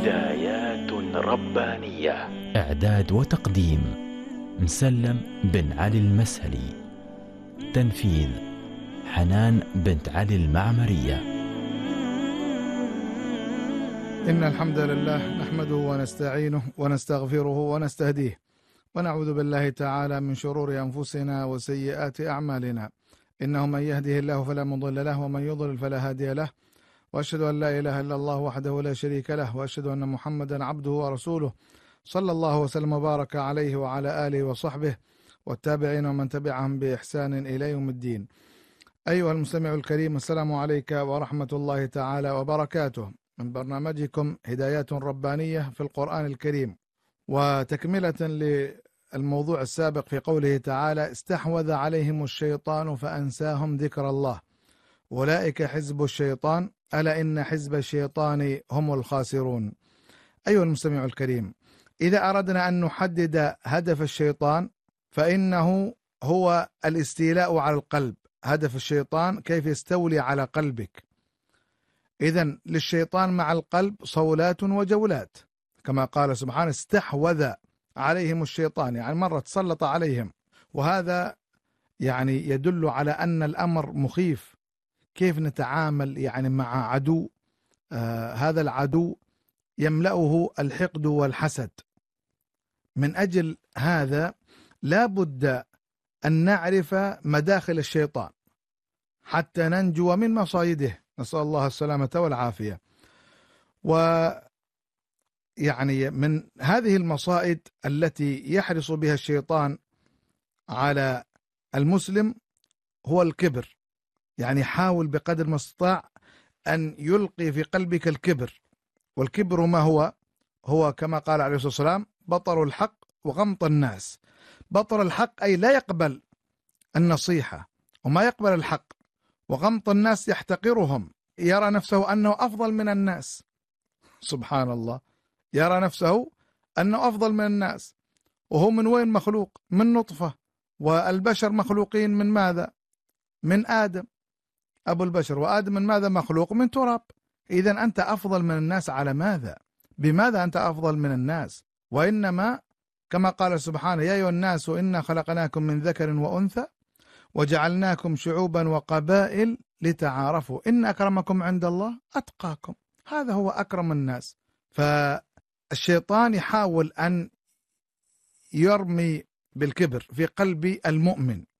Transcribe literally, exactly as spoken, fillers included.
بدايات ربانية. إعداد وتقديم مسلم بن علي المسهلي. تنفيذ حنان بنت علي المعمرية. إن الحمد لله نحمده ونستعينه ونستغفره ونستهديه، ونعوذ بالله تعالى من شرور أنفسنا وسيئات أعمالنا. إنه من يهده الله فلا مضل له، ومن يضلل فلا هادي له، وأشهد أن لا إله إلا الله وحده لا شريك له، وأشهد أن محمدا عبده ورسوله صلى الله وسلم وبارك عليه وعلى آله وصحبه والتابعين ومن تبعهم بإحسان إلى يوم الدين. أيها المستمع الكريم، السلام عليك ورحمة الله تعالى وبركاته، من برنامجكم هدايات ربانية في القرآن الكريم، وتكملة للموضوع السابق في قوله تعالى: استحوذ عليهم الشيطان فأنساهم ذكر الله أولئك حزب الشيطان ألا إن حزب الشيطان هم الخاسرون. أيها المستمع الكريم، إذا أردنا أن نحدد هدف الشيطان فإنه هو الاستيلاء على القلب. هدف الشيطان كيف يستولي على قلبك. إذن للشيطان مع القلب صولات وجولات، كما قال سبحانه: استحوذ عليهم الشيطان، يعني مرة تسلط عليهم. وهذا يعني يدل على أن الأمر مخيف. كيف نتعامل يعني مع عدو؟ آه هذا العدو يملأه الحقد والحسد. من أجل هذا لا بد أن نعرف مداخل الشيطان حتى ننجو من مصايده، نسأل الله السلامة والعافية. ويعني من هذه المصائد التي يحرص بها الشيطان على المسلم هو الكبر. يعني حاول بقدر ما استطاع أن يلقي في قلبك الكبر. والكبر ما هو؟ هو كما قال عليه الصلاة والسلام: بطر الحق وغمط الناس. بطر الحق أي لا يقبل النصيحة وما يقبل الحق، وغمط الناس يحتقرهم، يرى نفسه أنه أفضل من الناس. سبحان الله، يرى نفسه أنه أفضل من الناس، وهو من وين مخلوق؟ من نطفة، والبشر مخلوقين من ماذا؟ من آدم أبو البشر، وآدم من ماذا مخلوق؟ من تراب. إذن أنت أفضل من الناس على ماذا؟ بماذا أنت أفضل من الناس؟ وإنما كما قال سبحانه: يا أيها الناس إنا خلقناكم من ذكر وأنثى وجعلناكم شعوبا وقبائل لتعارفوا إن أكرمكم عند الله أتقاكم. هذا هو أكرم الناس. فالشيطان يحاول أن يرمي بالكبر في قلب المؤمن،